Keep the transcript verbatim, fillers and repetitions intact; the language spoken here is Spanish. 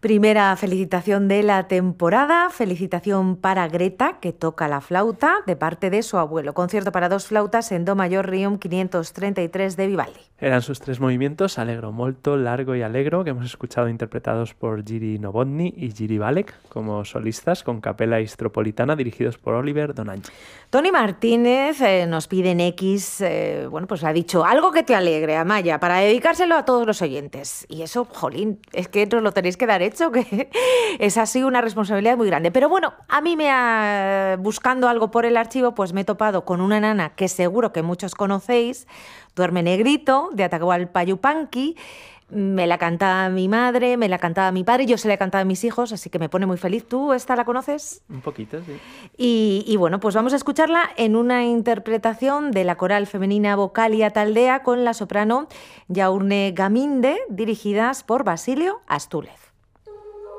Primera felicitación de la temporada, felicitación para Greta, que toca la flauta, de parte de su abuelo. Concierto para dos flautas en Do mayor Rium quinientos treinta y tres de Vivaldi. Eran sus tres movimientos, Allegro molto, Largo y Allegro, que hemos escuchado interpretados por Jiří Novotný y Jiří Valek como solistas con capela istropolitana dirigidos por Oliver Donaghy. Tony Martínez eh, nos pide en X, eh, bueno, pues ha dicho algo que te alegre, Amaya, para dedicárselo a todos los oyentes. Y eso, jolín, es que nos lo tenéis que dar hecho, que es así una responsabilidad muy grande. Pero bueno, a mí me ha, buscando algo por el archivo, pues me he topado con una nana que seguro que muchos conocéis, Duerme Negrito, de Atahualpa Yupanqui. Me la cantaba mi madre, me la cantaba mi padre, yo se la he cantado a mis hijos, así que me pone muy feliz. ¿Tú esta la conoces? Un poquito, sí. Y, y bueno, pues vamos a escucharla en una interpretación de la coral femenina Vocalia Taldea con la soprano Jaurne Gaminde, dirigidas por Basilio Astúlez.